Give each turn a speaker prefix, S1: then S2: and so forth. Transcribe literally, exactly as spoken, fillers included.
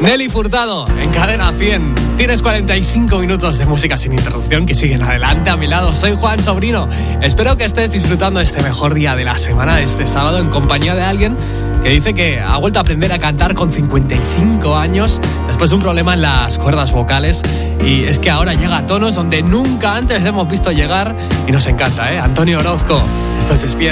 S1: Nelly Furtado, en Cadena cien. Tienes cuarenta y cinco minutos de música sin interrupción que siguen adelante a mi lado. Soy Juan Sobrino. Espero que estés disfrutando este mejor día de la semana, este sábado, en compañía de alguien que dice que ha vuelto a aprender a cantar con cincuenta y cinco años después de un problema en las cuerdas vocales. Y es que ahora llega a tonos donde nunca antes hemos visto llegar y nos encanta, ¿eh? Antonio Orozco, estás despierto.